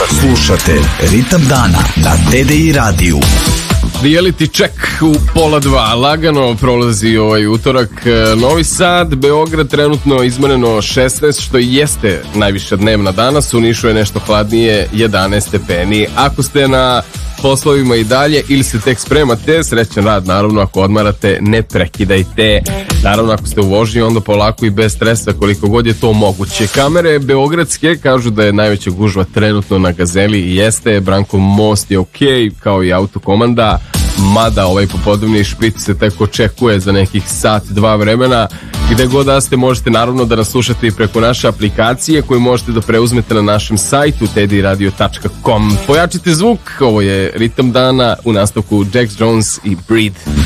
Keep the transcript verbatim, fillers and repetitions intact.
Slušate Ritam dana na T D I radiju. Reality check u pola dva. Lagano prolazi ovaj utorak. Novi Sad, Beograd trenutno izmoreno šesnaest, što jeste najviša dnevna danas. U Nišu je nešto hladnije, jedanaest stepeni. Ako ste na poslovima i dalje ili se tek spremate, srećan rad, naravno. Ako odmarate, ne prekidajte. Naravno, ako ste u vožnji, onda polako i bez stresa, koliko god je to moguće. Kamere beogradske kažu da je najveća gužva trenutno na Gazeli i jeste. Brankov most je ok, kao i autokomanda, mada ovaj popodnevni šprit se tek očekuje za nekih sat, dva vremena. Gde god da ste, možete naravno da nas slušate i preko naše aplikacije koju možete da preuzmete na našem sajtu t d i radio tačka com. Pojačite zvuk, ovo je Ritam dana, u nastavku Jax Jones i Breed.